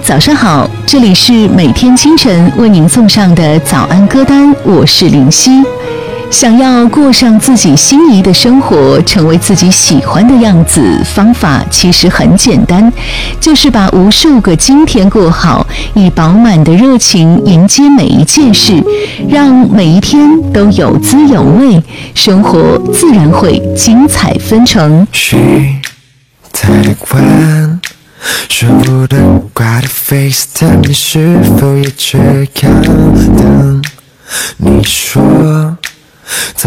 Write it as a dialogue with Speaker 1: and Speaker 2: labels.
Speaker 1: 早上好，这里是每天清晨为您送上的早安歌单，我是林夕。想要过上自己心仪的生活，成为自己喜欢的样子，方法其实很简单，就是把无数个今天过好，以饱满的热情迎接每一件事，让每一天都有滋有味，生活自然会精彩纷呈。
Speaker 2: 太乐观，说不得挂的 FaceTime， 你是否也缺看灯？你说早